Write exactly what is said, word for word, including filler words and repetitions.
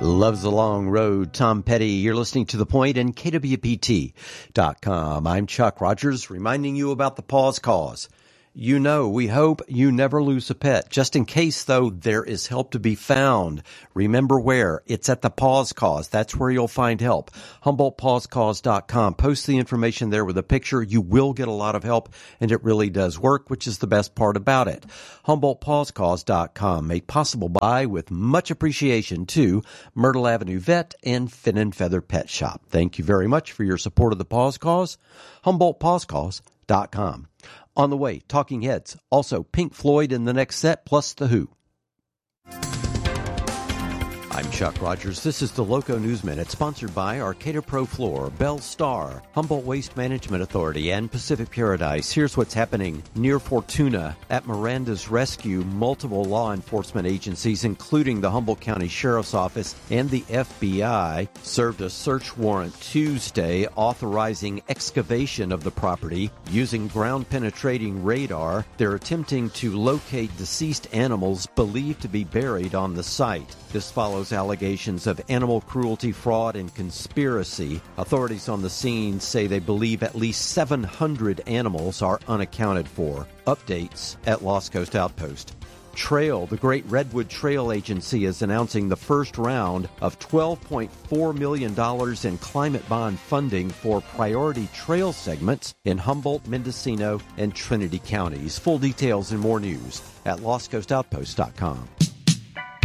Loves the long road. Tom Petty, you're listening to The Point and K W P T dot com. I'm Chuck Rogers, reminding you about the Pause Cause. You know, we hope you never lose a pet. Just in case, though, there is help to be found. Remember where? It's at the Pause Cause. That's where you'll find help. Humboldt Pause Cause dot com. Post the information there with a picture. You will get a lot of help, and it really does work, which is the best part about it. Humboldt Pause Cause dot com. Made possible by, with much appreciation to, Myrtle Avenue Vet and Fin and Feather Pet Shop. Thank you very much for your support of the Pause Cause. Humboldt Pause Cause dot com. On the way, Talking Heads, also Pink Floyd in the next set, plus The Who. I'm Chuck Rogers. This is the Loco News Minute, sponsored by Arcata Pro Floor, Bell Star, Humboldt Waste Management Authority, and Pacific Paradise. Here's what's happening near Fortuna. At Miranda's Rescue, multiple law enforcement agencies, including the Humboldt County Sheriff's Office and the F B I, served a search warrant Tuesday authorizing excavation of the property using ground-penetrating radar. They're attempting to locate deceased animals believed to be buried on the site. This follows allegations of animal cruelty, fraud, and conspiracy. Authorities on the scene say they believe at least seven hundred animals are unaccounted for. Updates at Lost Coast Outpost. Trail, the Great Redwood Trail Agency, is announcing the first round of twelve point four million dollars in climate bond funding for priority trail segments in Humboldt, Mendocino, and Trinity counties. Full details and more news at lost coast outpost dot com.